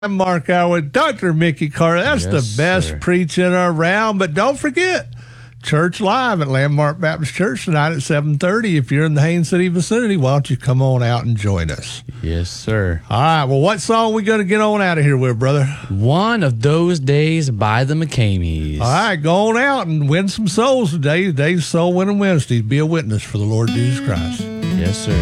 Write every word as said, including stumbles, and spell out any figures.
Mark Hour with Doctor Mickey Carter. That's Yes, the best sir. preaching around. But don't forget, Church Live at Landmark Baptist Church tonight at seven thirty. If you're in the Haines City vicinity, why don't you come on out and join us? Yes, sir. All right. Well, what song we going to get on out of here with, brother? One of Those Days by the McCameys. All right. Go on out and win some souls today. Today's Soul Winning Wednesday. Be a witness for the Lord Jesus Christ. Yes, sir.